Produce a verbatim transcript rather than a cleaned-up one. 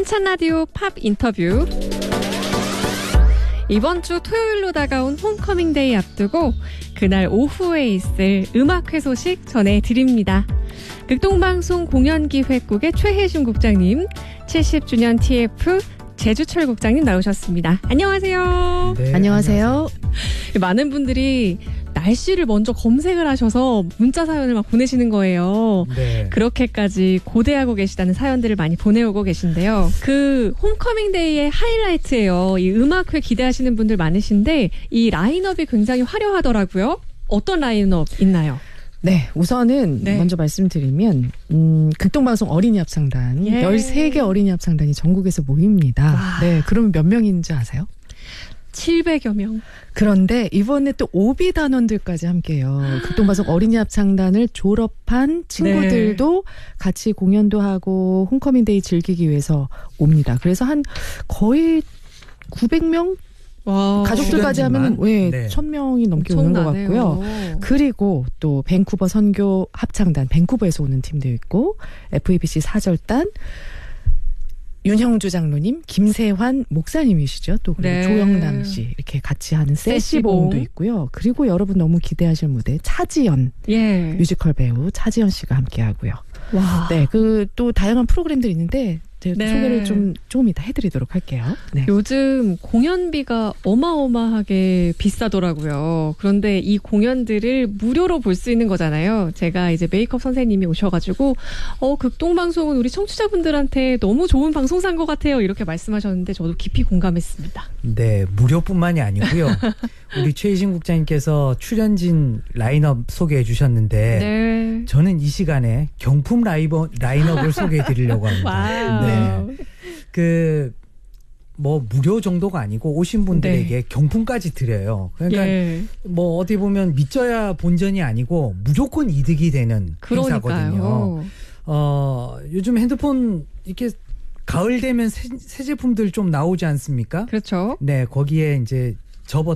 힘찬 라디오 팝 인터뷰. 이번 주 토요일로 다가온 홈커밍데이 앞두고 그날 오후에 있을 음악회 소식 전해드립니다. 극동방송 공연기획국의 최혜준 국장님, 칠십 주년 티에프 제주철 국장님 나오셨습니다. 안녕하세요. 네, 안녕하세요. 안녕하세요. 많은 분들이 날씨를 먼저 검색을 하셔서 문자 사연을 막 보내시는 거예요. 네. 그렇게까지 고대하고 계시다는 사연들을 많이 보내오고 계신데요. 그 홈커밍데이의 하이라이트예요. 이 음악회 기대하시는 분들 많으신데 이 라인업이 굉장히 화려하더라고요. 어떤 라인업 있나요? 네, 우선은 네. 먼저 말씀드리면 음, 극동방송 어린이 합창단 예. 열세 개 어린이 합창단이 전국에서 모입니다. 와. 네, 그러면 몇 명인지 아세요? 칠백여 명. 그런데 이번에 또 오비 단원들까지 함께해요. 극동방송 어린이 합창단을 졸업한 친구들도 네. 같이 공연도 하고 홈커밍데이 즐기기 위해서 옵니다. 그래서 한 거의 구백 명? 와, 가족들까지 하면 왜 네. 천 명이 넘게 오는 것 같고요. 그리고 또 밴쿠버 선교 합창단, 밴쿠버에서 오는 팀도 있고 에프이비씨 사절단, 윤형주 장로님, 김세환 목사님이시죠. 또 그리고 네. 조영남 씨 이렇게 같이 하는 세시봉도 있고요. 그리고 여러분 너무 기대하실 무대 차지연, 예. 뮤지컬 배우 차지연 씨가 함께하고요. 와. 네, 그 또 다양한 프로그램들이 있는데 제가 네. 소개를 좀 조금 이따 해드리도록 할게요. 네. 요즘 공연비가 어마어마하게 비싸더라고요. 그런데 이 공연들을 무료로 볼 수 있는 거잖아요. 제가 이제 메이크업 선생님이 오셔가지고 어 극동방송은 우리 청취자분들한테 너무 좋은 방송사인 것 같아요. 이렇게 말씀하셨는데 저도 깊이 공감했습니다. 네, 무료뿐만이 아니고요. 우리 최희진 국장님께서 출연진 라인업 소개해 주셨는데 네. 저는 이 시간에 경품 라이버, 라인업을 소개해 드리려고 합니다. 와우. 네. 그 뭐 무료 정도가 아니고 오신 분들에게 네. 경품까지 드려요. 그러니까 예. 뭐 어디 보면 믿져야 본전이 아니고 무조건 이득이 되는 행사거든요. 그러니까요. 어, 요즘 핸드폰 이렇게 가을 되면 새, 새 제품들 좀 나오지 않습니까? 그렇죠. 네, 거기에 이제 접어